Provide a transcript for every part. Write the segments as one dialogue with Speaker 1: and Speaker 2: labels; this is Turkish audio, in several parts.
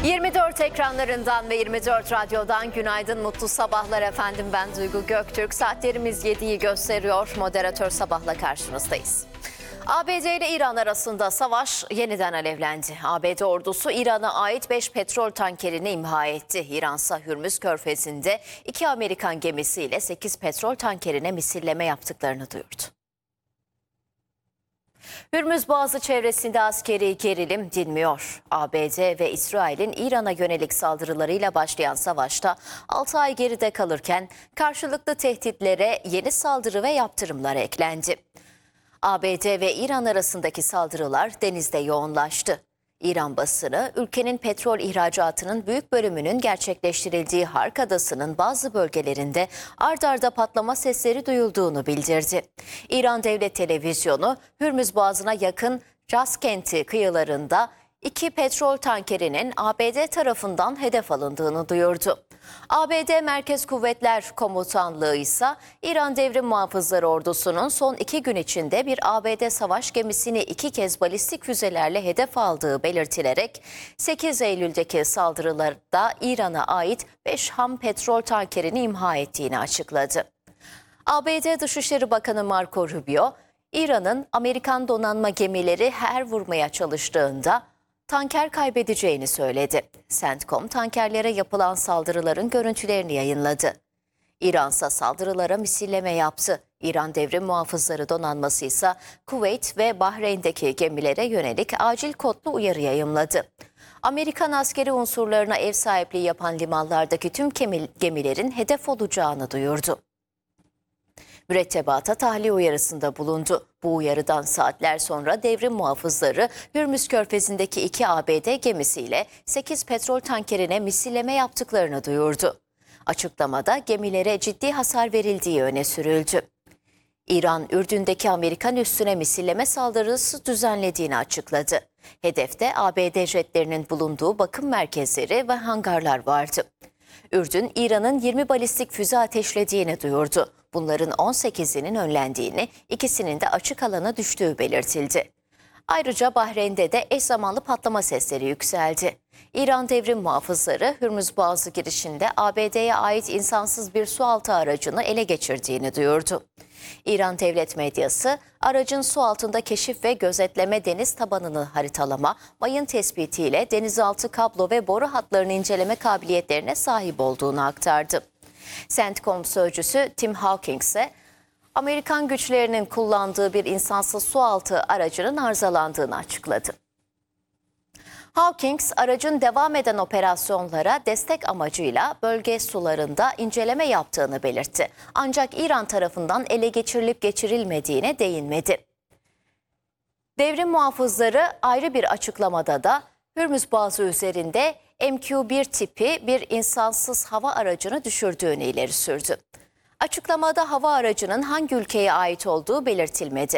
Speaker 1: 24 ekranlarından ve 24 radyodan günaydın, mutlu sabahlar efendim. Ben Duygu Göktürk. Saatlerimiz 7'yi gösteriyor. Moderatör Sabah'la karşınızdayız. ABD ile İran arasında savaş yeniden alevlendi. ABD ordusu İran'a ait 5 petrol tankerini imha etti. İransa Hürmüz Körfezi'nde 2 Amerikan gemisiyle 8 petrol tankerine misilleme yaptıklarını duyurdu. Hürmüz Boğazı çevresinde askeri gerilim dinmiyor. ABD ve İsrail'in İran'a yönelik saldırılarıyla başlayan savaşta 6 ay geride kalırken karşılıklı tehditlere yeni saldırı ve yaptırımlar eklendi. ABD ve İran arasındaki saldırılar denizde yoğunlaştı. İran basını, ülkenin petrol ihracatının büyük bölümünün gerçekleştirildiği Hark Adası'nın bazı bölgelerinde ard arda patlama sesleri duyulduğunu bildirdi. İran Devlet Televizyonu, Hürmüz Boğazı'na yakın Ras kenti kıyılarında 2 petrol tankerinin ABD tarafından hedef alındığını duyurdu. ABD Merkez Kuvvetler Komutanlığı ise İran Devrim Muhafızları Ordusu'nun son 2 gün içinde bir ABD savaş gemisini 2 kez balistik füzelerle hedef aldığı belirtilerek 8 Eylül'deki saldırılarda İran'a ait 5 ham petrol tankerini imha ettiğini açıkladı. ABD Dışişleri Bakanı Marco Rubio, İran'ın Amerikan donanma gemileri her vurmaya çalıştığında tanker kaybedeceğini söyledi. CENTCOM tankerlere yapılan saldırıların görüntülerini yayınladı. İransa saldırılara misilleme yaptı. İran Devrim Muhafızları Donanması ise Kuveyt ve Bahreyn'deki gemilere yönelik acil kodlu uyarı yayımladı. Amerikan askeri unsurlarına ev sahipliği yapan limanlardaki tüm gemilerin hedef olacağını duyurdu. Mürettebata tahliye uyarısında bulundu. Bu uyarıdan saatler sonra devrim muhafızları Hürmüz Körfezi'ndeki 2 ABD gemisiyle 8 petrol tankerine misilleme yaptıklarını duyurdu. Açıklamada gemilere ciddi hasar verildiği öne sürüldü. İran, Ürdün'deki Amerikan üssüne misilleme saldırısı düzenlediğini açıkladı. Hedefte ABD jetlerinin bulunduğu bakım merkezleri ve hangarlar vardı. Ürdün, İran'ın 20 balistik füze ateşlediğini duyurdu. Bunların 18'inin önlendiğini, ikisinin de açık alana düştüğü belirtildi. Ayrıca Bahreyn'de de eş zamanlı patlama sesleri yükseldi. İran Devrim Muhafızları Hürmüz Boğazı girişinde ABD'ye ait insansız bir sualtı aracını ele geçirdiğini duyurdu. İran devlet medyası, aracın su altında keşif ve gözetleme, deniz tabanını haritalama, mayın tespitiyle denizaltı kablo ve boru hatlarını inceleme kabiliyetlerine sahip olduğunu aktardı. CENTCOM sözcüsü Tim Hawking ise Amerikan güçlerinin kullandığı bir insansız sualtı aracının arızalandığını açıkladı. Hawking, aracın devam eden operasyonlara destek amacıyla bölge sularında inceleme yaptığını belirtti. Ancak İran tarafından ele geçirilip geçirilmediğine değinmedi. Devrim muhafızları ayrı bir açıklamada da Hürmüz Boğazı üzerinde MQ-1 tipi bir insansız hava aracını düşürdüğünü ileri sürdü. Açıklamada hava aracının hangi ülkeye ait olduğu belirtilmedi.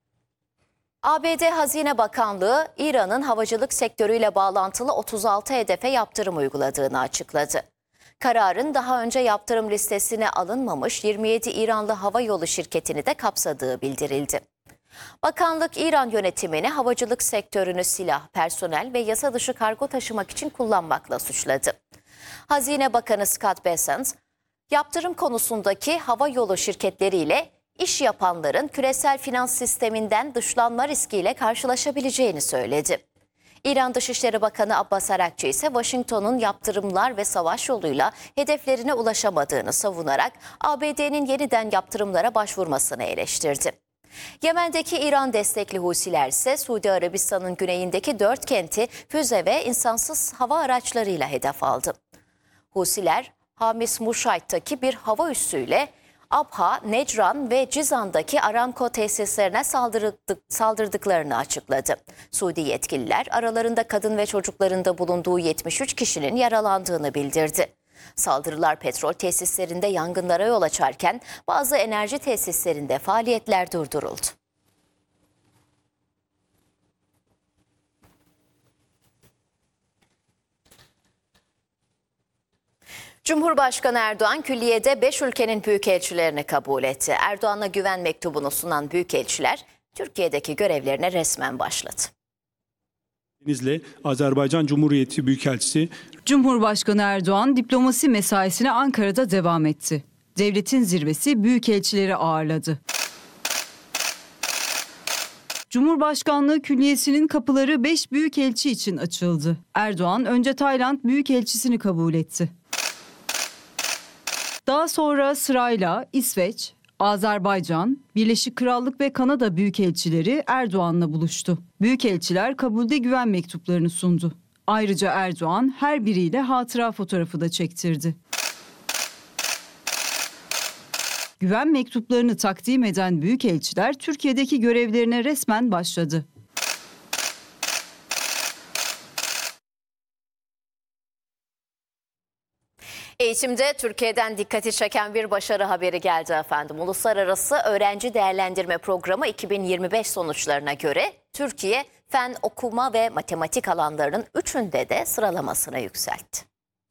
Speaker 1: ABD Hazine Bakanlığı, İran'ın havacılık sektörüyle bağlantılı 36 hedefe yaptırım uyguladığını açıkladı. Kararın daha önce yaptırım listesine alınmamış 27 İranlı hava yolu şirketini de kapsadığı bildirildi. Bakanlık, İran yönetimini havacılık sektörünü silah, personel ve yasa dışı kargo taşımak için kullanmakla suçladı. Hazine Bakanı Scott Bessent, yaptırım konusundaki hava yolu şirketleriyle iş yapanların küresel finans sisteminden dışlanma riskiyle karşılaşabileceğini söyledi. İran Dışişleri Bakanı Abbas Arakçı ise Washington'un yaptırımlar ve savaş yoluyla hedeflerine ulaşamadığını savunarak ABD'nin yeniden yaptırımlara başvurmasını eleştirdi. Yemen'deki İran destekli Husiler ise Suudi Arabistan'ın güneyindeki 4 kenti füze ve insansız hava araçlarıyla hedef aldı. Husiler, Hamis Muşayt'taki bir hava üssüyle Abha, Necran ve Cizan'daki Aramco tesislerine saldırdıklarını açıkladı. Suudi yetkililer aralarında kadın ve çocukların da bulunduğu 73 kişinin yaralandığını bildirdi. Saldırılar petrol tesislerinde yangınlara yol açarken bazı enerji tesislerinde faaliyetler durduruldu. Cumhurbaşkanı Erdoğan külliyede 5 ülkenin büyükelçilerini kabul etti. Erdoğan'a güven mektubunu sunan büyükelçiler Türkiye'deki görevlerine resmen başladı.
Speaker 2: Denizli, Azerbaycan Cumhuriyeti Büyükelçisi.
Speaker 3: Cumhurbaşkanı Erdoğan diplomasi mesaisine Ankara'da devam etti. Devletin zirvesi büyükelçileri ağırladı. Cumhurbaşkanlığı Külliyesi'nin kapıları 5 büyükelçi için açıldı. Erdoğan önce Tayland büyükelçisini kabul etti. Daha sonra sırayla İsveç, Azerbaycan, Birleşik Krallık ve Kanada büyükelçileri Erdoğan'la buluştu. Büyükelçiler kabulde güven mektuplarını sundu. Ayrıca Erdoğan her biriyle hatıra fotoğrafı da çektirdi. Güven mektuplarını takdim eden büyükelçiler Türkiye'deki görevlerine resmen başladı.
Speaker 1: Eğitimde Türkiye'den dikkati çeken bir başarı haberi geldi efendim. Uluslararası Öğrenci Değerlendirme Programı 2025 sonuçlarına göre Türkiye fen, okuma ve matematik alanlarının üçünde de sıralamasına yükseltti.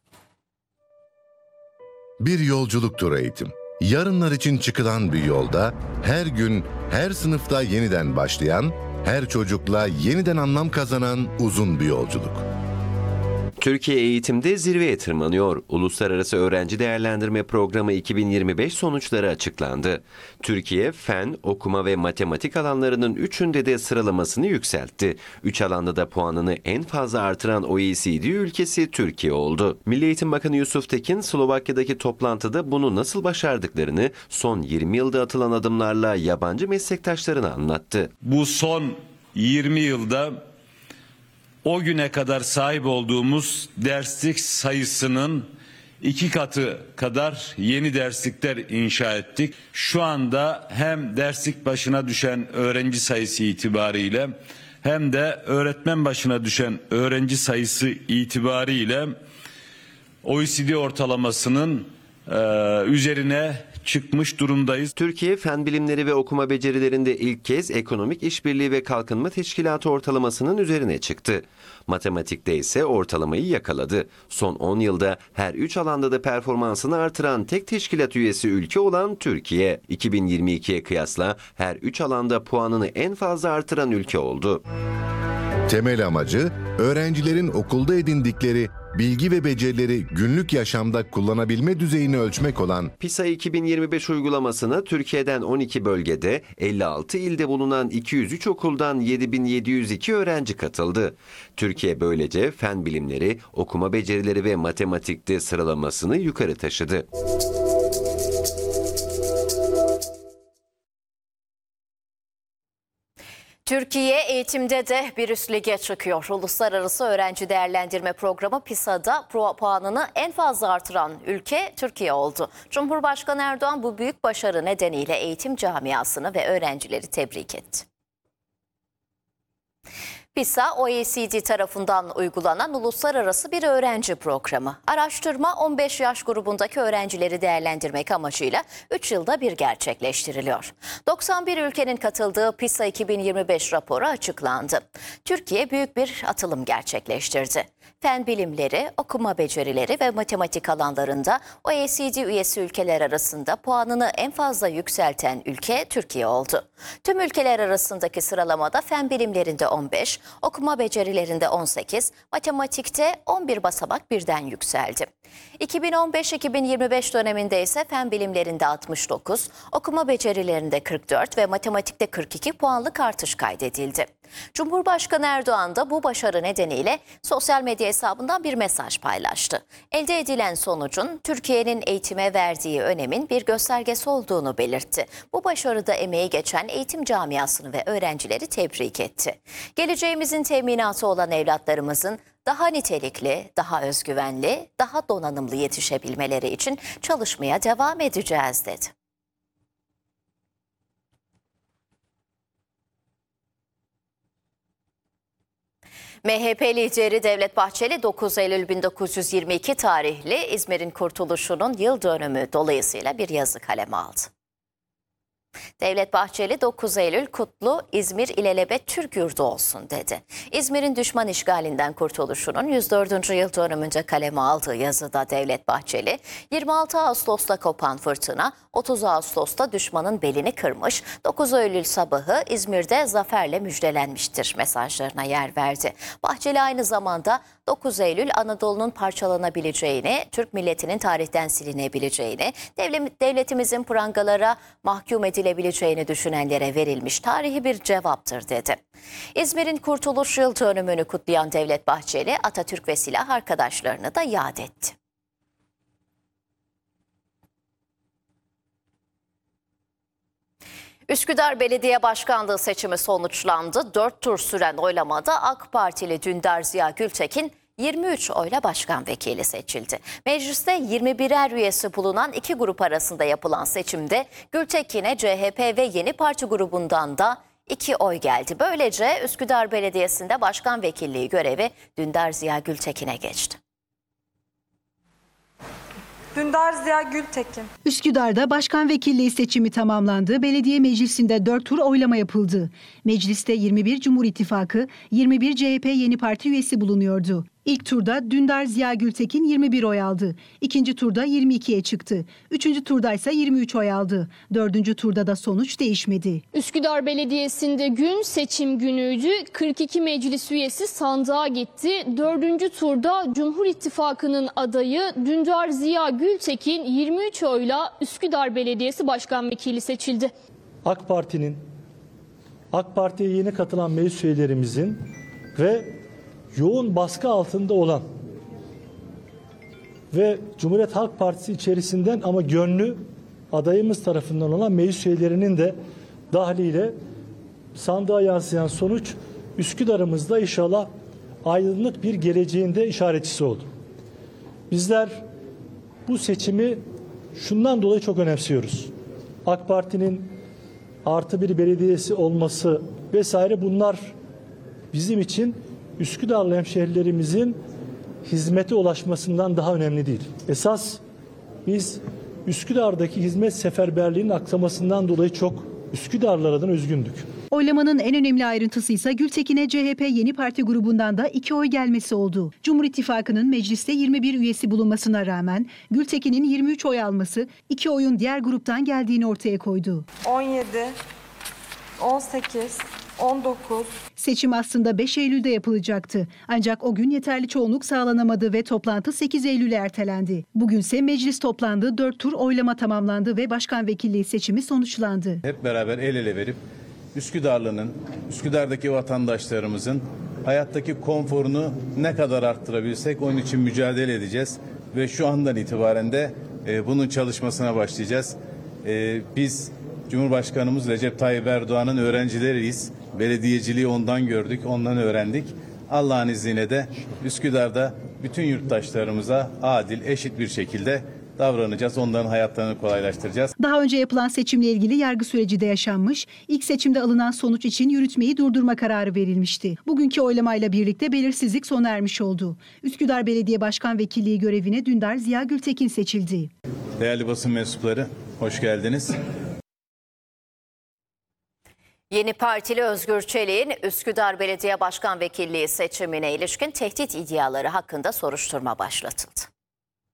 Speaker 4: Bir yolculuktur eğitim. Yarınlar için çıkılan bir yolda her gün, her sınıfta yeniden başlayan, her çocukla yeniden anlam kazanan uzun bir yolculuk.
Speaker 5: Türkiye eğitimde zirveye tırmanıyor. Uluslararası Öğrenci Değerlendirme Programı 2025 sonuçları açıklandı. Türkiye, fen, okuma ve matematik alanlarının üçünde de sıralamasını yükseltti. 3 alanda da puanını en fazla artıran OECD ülkesi Türkiye oldu. Milli Eğitim Bakanı Yusuf Tekin, Slovakya'daki toplantıda bunu nasıl başardıklarını, son 20 yılda atılan adımlarla yabancı meslektaşlarına anlattı.
Speaker 6: Bu son 20 yılda o güne kadar sahip olduğumuz derslik sayısının 2 katı kadar yeni derslikler inşa ettik. Şu anda hem derslik başına düşen öğrenci sayısı itibariyle hem de öğretmen başına düşen öğrenci sayısı itibariyle OECD ortalamasının üzerine çıkmış durumdayız.
Speaker 5: Türkiye, fen bilimleri ve okuma becerilerinde ilk kez Ekonomik İşbirliği ve Kalkınma Teşkilatı ortalamasının üzerine çıktı. Matematikte ise ortalamayı yakaladı. Son 10 yılda her 3 alanda da performansını artıran tek teşkilat üyesi ülke olan Türkiye, 2022'ye kıyasla her 3 alanda puanını en fazla artıran ülke oldu.
Speaker 4: Temel amacı, öğrencilerin okulda edindikleri bilgi ve becerileri günlük yaşamda kullanabilme düzeyini ölçmek olan
Speaker 5: PISA 2025 uygulamasına Türkiye'den 12 bölgede 56 ilde bulunan 203 okuldan 7.702 öğrenci katıldı. Türkiye böylece fen bilimleri, okuma becerileri ve matematikte sıralamasını yukarı taşıdı.
Speaker 1: Türkiye eğitimde de bir üst lige çıkıyor. Uluslararası Öğrenci Değerlendirme Programı PISA'da puanını en fazla artıran ülke Türkiye oldu. Cumhurbaşkanı Erdoğan bu büyük başarı nedeniyle eğitim camiasını ve öğrencileri tebrik etti. PISA, OECD tarafından uygulanan uluslararası bir öğrenci programı. Araştırma 15 yaş grubundaki öğrencileri değerlendirmek amacıyla 3 yılda bir gerçekleştiriliyor. 91 ülkenin katıldığı PISA 2025 raporu açıklandı. Türkiye büyük bir atılım gerçekleştirdi. Fen bilimleri, okuma becerileri ve matematik alanlarında OECD üyesi ülkeler arasında puanını en fazla yükselten ülke Türkiye oldu. Tüm ülkeler arasındaki sıralamada fen bilimlerinde 15, okuma becerilerinde 18, matematikte 11 basamak birden yükseldi. 2015-2025 döneminde ise fen bilimlerinde 69, okuma becerilerinde 44 ve matematikte 42 puanlık artış kaydedildi. Cumhurbaşkanı Erdoğan da bu başarı nedeniyle sosyal medya hesabından bir mesaj paylaştı. Elde edilen sonucun Türkiye'nin eğitime verdiği önemin bir göstergesi olduğunu belirtti. Bu başarıda emeği geçen eğitim camiasını ve öğrencileri tebrik etti. Geleceğimizin teminatı olan evlatlarımızın daha nitelikli, daha özgüvenli, daha donanımlı yetişebilmeleri için çalışmaya devam edeceğiz dedi. MHP lideri Devlet Bahçeli 9 Eylül 1922 tarihli İzmir'in kurtuluşunun yıl dönümü dolayısıyla bir yazı kaleme aldı. Devlet Bahçeli 9 Eylül kutlu İzmir İlelebet Türk Yurdu olsun dedi. İzmir'in düşman işgalinden kurtuluşunun 104. yıl dönümünde kaleme aldığı yazıda Devlet Bahçeli, 26 Ağustos'ta kopan fırtına 30 Ağustos'ta düşmanın belini kırmış, 9 Eylül sabahı İzmir'de zaferle müjdelenmiştir mesajlarına yer verdi. Bahçeli aynı zamanda 9 Eylül Anadolu'nun parçalanabileceğini, Türk milletinin tarihten silinebileceğini, devletimizin prangalara mahkum edilebileceğini düşünenlere verilmiş tarihi bir cevaptır dedi. İzmir'in Kurtuluş Yıl Dönümünü kutlayan Devlet Bahçeli, Atatürk ve silah arkadaşlarını da yad etti. Üsküdar Belediye Başkanlığı seçimi sonuçlandı. 4 tur süren oylamada AK Partili Dündar Ziya Gültekin 23 oyla başkan vekili seçildi. Mecliste 21'er üyesi bulunan iki grup arasında yapılan seçimde Gültekin'e CHP ve Yeni Parti grubundan da 2 oy geldi. Böylece Üsküdar Belediyesi'nde başkan vekilliği görevi Dündar Ziya Gültekin'e geçti.
Speaker 7: Dündar Ziya Gültekin.
Speaker 8: Üsküdar'da başkan vekilliği seçimi tamamlandı. Belediye meclisinde 4 tur oylama yapıldı. Mecliste 21 Cumhur İttifakı, 21 CHP Yeni Parti üyesi bulunuyordu. İlk turda Dündar Ziya Gültekin 21 oy aldı. İkinci turda 22'ye çıktı. Üçüncü turda ise 23 oy aldı. Dördüncü turda da sonuç değişmedi.
Speaker 9: Üsküdar Belediyesi'nde gün seçim günüydü. 42 meclis üyesi sandığa gitti. Dördüncü turda Cumhur İttifakı'nın adayı Dündar Ziya Gültekin 23 oyla Üsküdar Belediyesi Başkan Vekili seçildi.
Speaker 10: AK Parti'ye yeni katılan meclis üyelerimizin ve yoğun baskı altında olan ve Cumhuriyet Halk Partisi içerisinden ama gönlü adayımız tarafından olan meclis üyelerinin de dahliyle sandığa yansıyan sonuç Üsküdar'ımızda inşallah aydınlık bir geleceğinde işaretçisi oldu. Bizler bu seçimi şundan dolayı çok önemsiyoruz. AK Parti'nin artı bir belediyesi olması vesaire bunlar bizim için Üsküdarlı hemşehrilerimizin hizmete ulaşmasından daha önemli değil. Esas biz Üsküdar'daki hizmet seferberliğinin aksamasından dolayı çok Üsküdarlılar adına üzgündük.
Speaker 8: Oylamanın en önemli ayrıntısı ise Gültekin'e CHP Yeni Parti grubundan da 2 oy gelmesi oldu. Cumhur İttifakı'nın mecliste 21 üyesi bulunmasına rağmen Gültekin'in 23 oy alması 2 oyun diğer gruptan geldiğini ortaya koydu.
Speaker 7: 17, 18, 19.
Speaker 8: Seçim aslında 5 Eylül'de yapılacaktı. Ancak o gün yeterli çoğunluk sağlanamadı ve toplantı 8 Eylül'e ertelendi. Bugünse meclis toplandı, 4 tur oylama tamamlandı ve başkan vekilliği seçimi sonuçlandı.
Speaker 11: Hep beraber el ele verip Üsküdarlı'nın, Üsküdar'daki vatandaşlarımızın hayattaki konforunu ne kadar arttırabilsek onun için mücadele edeceğiz. Ve şu andan itibaren de bunun çalışmasına başlayacağız. Biz Cumhurbaşkanımız Recep Tayyip Erdoğan'ın öğrencileriyiz. Belediyeciliği ondan gördük, ondan öğrendik. Allah'ın izniyle de Üsküdar'da bütün yurttaşlarımıza adil, eşit bir şekilde davranacağız. Onların hayatlarını kolaylaştıracağız.
Speaker 8: Daha önce yapılan seçimle ilgili yargı süreci de yaşanmış. İlk seçimde alınan sonuç için yürütmeyi durdurma kararı verilmişti. Bugünkü oylamayla birlikte belirsizlik sona ermiş oldu. Üsküdar Belediye Başkan Vekilliği görevine Dündar Ziya Gültekin seçildi.
Speaker 11: Değerli basın mensupları, hoş geldiniz.
Speaker 1: Yeni Partili Özgür Çelik'in Üsküdar Belediye Başkan Vekilliği seçimine ilişkin tehdit iddiaları hakkında soruşturma başlatıldı.